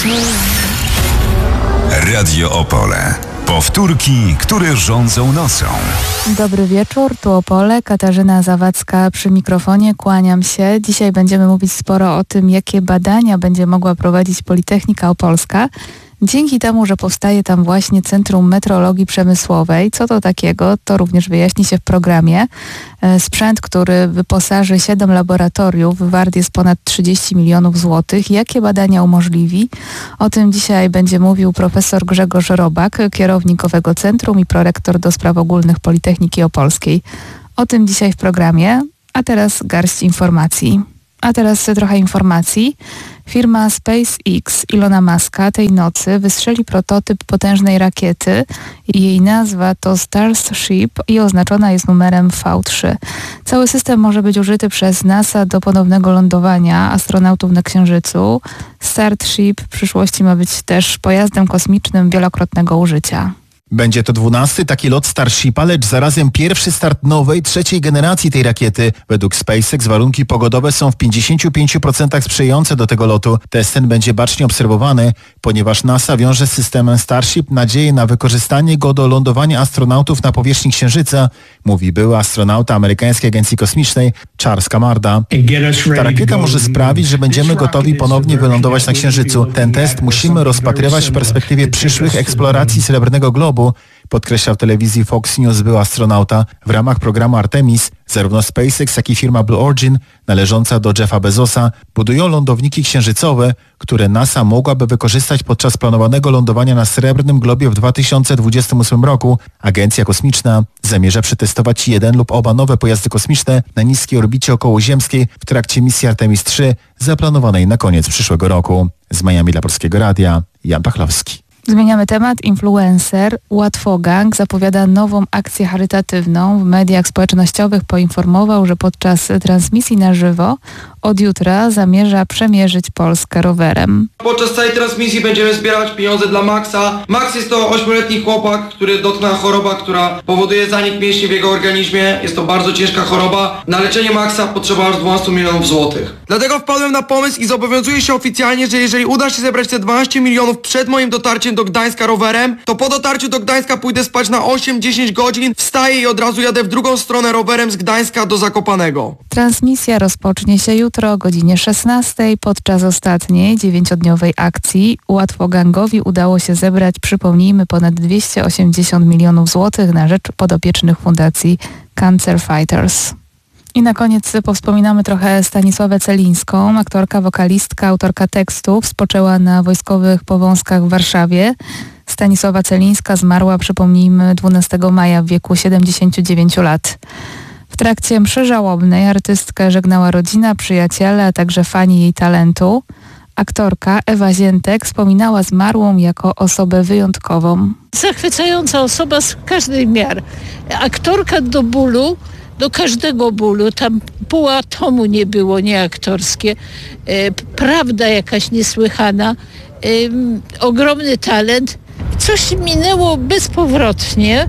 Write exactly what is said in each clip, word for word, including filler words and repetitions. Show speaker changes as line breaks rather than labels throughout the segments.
Radio Opole. Powtórki, które rządzą nocą.
Dobry wieczór, tu Opole, Katarzyna Zawadzka przy mikrofonie, kłaniam się. Dzisiaj będziemy mówić sporo o tym, jakie badania będzie mogła prowadzić Politechnika Opolska. Dzięki temu, że powstaje tam właśnie Centrum Metrologii Przemysłowej. Co to takiego? To również wyjaśni się w programie. Sprzęt, który wyposaży siedem laboratoriów, wart jest ponad trzydzieści milionów złotych. Jakie badania umożliwi? O tym dzisiaj będzie mówił profesor Grzegorz Robak, kierownik owego centrum i prorektor do spraw ogólnych Politechniki Opolskiej. O tym dzisiaj w programie, a teraz garść informacji. A teraz trochę informacji. Firma SpaceX Ilona Muska tej nocy wystrzeli prototyp potężnej rakiety. Jej nazwa to Starship i oznaczona jest numerem V trzy. Cały system może być użyty przez NASA do ponownego lądowania astronautów na Księżycu. Starship w przyszłości ma być też pojazdem kosmicznym wielokrotnego użycia.
Będzie to dwunasty taki lot Starshipa, lecz zarazem pierwszy start nowej, trzeciej generacji tej rakiety. Według SpaceX warunki pogodowe są w pięćdziesięciu pięciu procentach sprzyjające do tego lotu. Test ten będzie bacznie obserwowany, ponieważ NASA wiąże z systemem Starship nadzieję na wykorzystanie go do lądowania astronautów na powierzchni Księżyca, mówi były astronauta amerykańskiej agencji kosmicznej Charles Camarda. Ta rakieta może sprawić, że będziemy gotowi ponownie wylądować na Księżycu. Ten test musimy rozpatrywać w perspektywie przyszłych eksploracji Srebrnego Globu, podkreślał w telewizji Fox News był astronauta. W ramach programu Artemis zarówno SpaceX, jak i firma Blue Origin, należąca do Jeffa Bezosa, budują lądowniki księżycowe, które NASA mogłaby wykorzystać podczas planowanego lądowania na Srebrnym Globie w dwa tysiące dwudziestym ósmym roku. Agencja kosmiczna zamierza przetestować jeden lub oba nowe pojazdy kosmiczne na niskiej orbicie okołoziemskiej w trakcie misji Artemis trzy, zaplanowanej na koniec przyszłego roku. Z Miami dla Polskiego Radia, Jan Pachlowski.
Zmieniamy temat. Influencer Łatwogang zapowiada nową akcję charytatywną. W mediach społecznościowych poinformował, że podczas transmisji na żywo od jutra zamierza przemierzyć Polskę rowerem.
Podczas całej transmisji będziemy zbierać pieniądze dla Maxa. Max jest to ośmioletni chłopak, który dotknęła choroba, która powoduje zanik mięśni w jego organizmie. Jest to bardzo ciężka choroba. Na leczenie Maxa potrzeba aż dwanaście milionów złotych. Dlatego wpadłem na pomysł i zobowiązuję się oficjalnie, że jeżeli uda się zebrać te dwanaście milionów przed moim dotarciem do Gdańska rowerem, to po dotarciu do Gdańska pójdę spać na osiem dziesięć godzin, wstaję i od razu jadę w drugą stronę rowerem z Gdańska do Zakopanego.
Transmisja rozpocznie się jutro o godzinie szesnastej. Podczas ostatniej dziewięciodniowej akcji Łatwogangowi udało się zebrać, przypomnijmy, ponad dwieście osiemdziesiąt milionów złotych na rzecz podopiecznych fundacji Cancer Fighters. I na koniec powspominamy trochę Stanisławę Celińską, aktorka, wokalistka, autorka tekstów, spoczęła na wojskowych powązkach w Warszawie. Stanisława Celińska zmarła, przypomnijmy, dwunastego maja w wieku siedemdziesięciu dziewięciu lat. W trakcie mszy żałobnej artystkę żegnała rodzina, przyjaciele, a także fani jej talentu. Aktorka Ewa Ziętek wspominała zmarłą jako osobę wyjątkową.
Zachwycająca osoba z każdej miar. Aktorka do bólu, do każdego bólu, tam pół atomu nie było nieaktorskie, e, prawda jakaś niesłychana, e, ogromny talent. Coś minęło bezpowrotnie,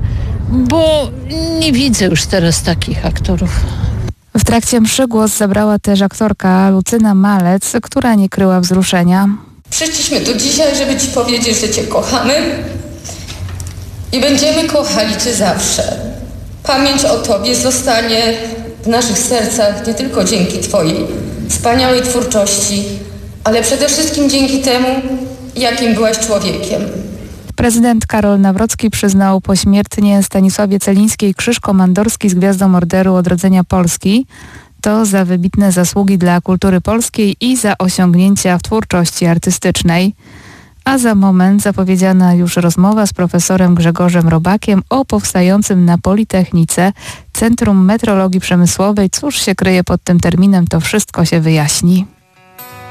bo nie widzę już teraz takich aktorów.
W trakcie mszy głos zabrała też aktorka Lucyna Malec, która nie kryła wzruszenia.
Przyszliśmy tu dzisiaj, żeby Ci powiedzieć, że Cię kochamy i będziemy kochali Cię zawsze. Pamięć o Tobie zostanie w naszych sercach nie tylko dzięki Twojej wspaniałej twórczości, ale przede wszystkim dzięki temu, jakim byłaś człowiekiem.
Prezydent Karol Nawrocki przyznał pośmiertnie Stanisławie Celińskiej Krzyż Komandorski z Gwiazdą Orderu Odrodzenia Polski. To za wybitne zasługi dla kultury polskiej i za osiągnięcia w twórczości artystycznej. A za moment zapowiedziana już rozmowa z profesorem Grzegorzem Robakiem o powstającym na Politechnice Centrum Metrologii Przemysłowej. Cóż się kryje pod tym terminem, to wszystko się wyjaśni.